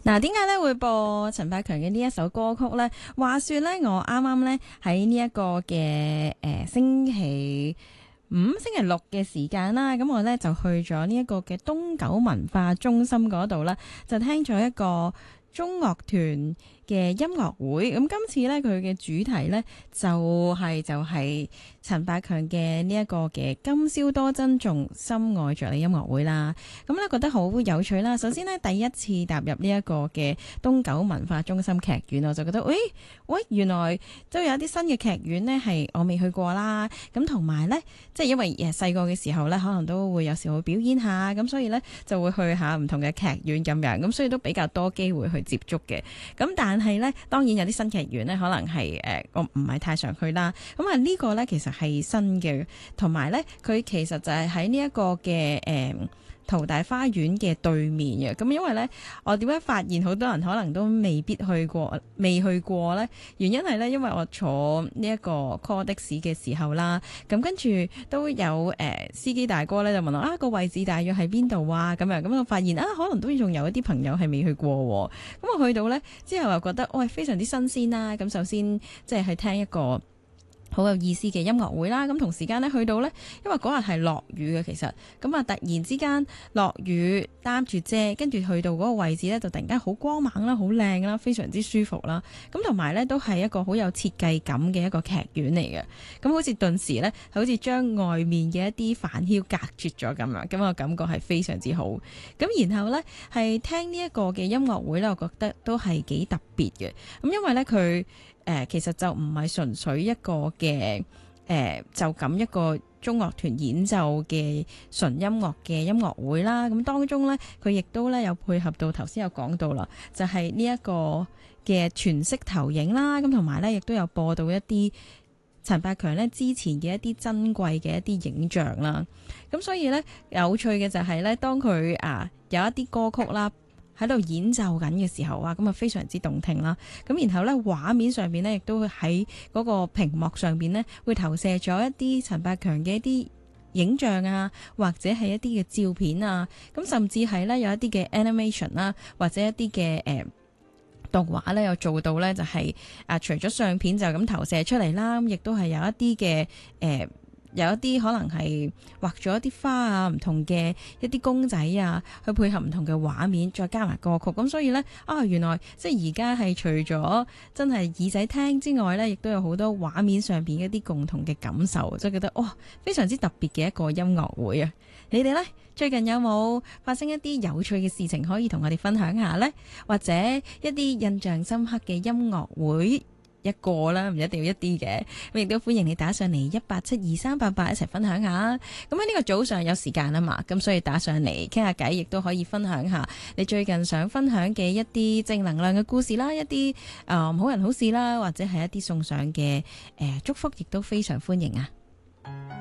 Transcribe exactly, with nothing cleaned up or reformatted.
嗱，點解咧會播陳百強嘅呢一首歌曲呢？話說咧，我啱啱咧喺呢一個嘅誒、呃、星期五、星期六嘅時間啦，咁我咧就去咗呢一個嘅東九文化中心嗰度啦，就聽咗一個中樂團嘅音樂會。咁今次咧佢嘅主題咧就係、是、就係、是、陳百強嘅呢一個嘅今宵多珍重，深愛着你音樂會啦。咁咧覺得好有趣啦。首先呢，第一次踏入呢一個嘅東九文化中心劇院，我就覺得，喂喂，原來都有一啲新嘅劇院呢係我未去過啦。咁同埋呢，即係因為誒細個嘅時候呢，可能都會有時會表演下，咁所以呢，就會去下唔同嘅劇院咁樣，咁所以都比較多機會去接觸嘅。咁但係呢，當然有啲新劇院呢，可能係誒、呃、我唔係太常去啦。咁啊呢個呢，其實係新嘅，同埋呢，佢其實就係喺呢一個嘅誒。呃淘大花園嘅對面嘅，咁因為呢，我點解發現好多人可能都未必去過，未去過呢？原因係呢，因為我坐呢一個 call 的士嘅時候啦，咁跟住都有誒、呃、司機大哥呢，就問我啊個位置大約喺邊度啊，咁樣咁我發現啊可能都仲有一啲朋友係未去過，咁我去到呢，之後又覺得喂、哎、非常之新鮮啦，咁首先即係去聽一個好有意思嘅音樂會啦，咁同時間咧去到呢，因為嗰日係落雨嘅，其實咁啊突然之間落雨擔住遮，跟住去到嗰個位置呢，就突然間好光猛啦，好靚啦，非常之舒服啦。咁同埋呢，都係一個好有設計感嘅一個劇院嚟嘅，咁好似頓時呢，好似將外面嘅一啲煩囂隔絕咗咁樣，咁我感覺係非常之好。咁然後呢，係聽呢一個嘅音樂會呢，我覺得都係幾特別嘅。咁因為呢，佢誒、呃，其實就唔係純粹一個嘅誒、呃，就咁一個中樂團演奏嘅純音樂嘅音樂會啦。咁當中呢，佢亦都咧有配合到頭先有講到啦，就係呢一個嘅全息投影啦。咁同埋呢，亦都有播到一啲陳百強呢之前嘅一啲珍貴嘅一啲影像啦。咁所以呢，有趣嘅就係呢，當佢啊有一啲歌曲啦，喺度演奏緊嘅時候啊，咁啊非常之動聽啦。咁然後咧畫面上邊咧，亦都會喺嗰個屏幕上邊咧，會投射咗一啲陳百強嘅一啲影像啊，或者係一啲嘅照片啊。咁甚至係咧有一啲嘅 animation 啦，或者一啲嘅誒動畫咧，又做到咧就係、是、啊，除咗相片就咁投射出嚟啦，咁亦都係有一啲嘅誒。呃有一啲可能係畫咗一啲花啊，唔同嘅一啲公仔啊，去配合唔同嘅畫面，再加埋歌曲。咁所以呢，啊原來即係而家係除咗真係耳仔聽之外呢，亦都有好多畫面上邊一啲共同嘅感受，即係覺得哇非常之特別嘅一個音樂會啊！你哋呢，最近有冇發生一啲有趣嘅事情可以同我哋分享下呢？或者一啲印象深刻嘅音樂會？一個啦，唔一定要一啲嘅，咁亦都歡迎你打上嚟一八七二三八八一齊分享下。咁喺呢個早上有時間啊嘛，咁所以打上嚟傾下偈，亦都可以分享下你最近想分享嘅一啲正能量嘅故事啦，一啲誒、呃、好人好事啦，或者係一啲送上嘅誒、呃、祝福，亦都非常歡迎啊！